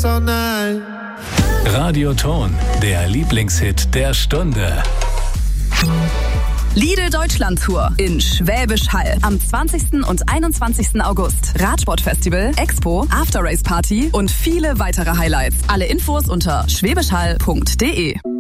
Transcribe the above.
all night. Radioton, der Lieblingshit der Stunde. Lidl Deutschland Tour in Schwäbisch Hall am 20. und 21. August. Radsportfestival, Expo, After Race Party und viele weitere Highlights. Alle Infos unter schwäbischhall.de.